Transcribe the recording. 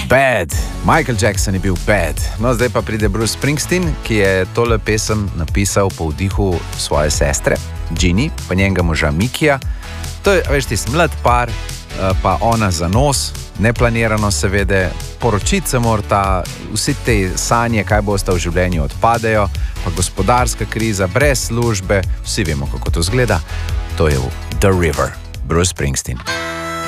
Bad. Michael Jackson je bil bad. No, zdaj pa pride Bruce Springsteen, ki je tole pesem napisal po vdihu svoje sestre, Ginny, pa njenega moža Mikija. To je, veš, tisti mlad par, pa ona za nos, neplanirano seveda, poročiti se morata, vsi te sanje, kaj bosta v življenju, odpadejo, pa gospodarska kriza, brez službe, vsi vemo, kako to zgleda. To je The River, Bruce Springsteen.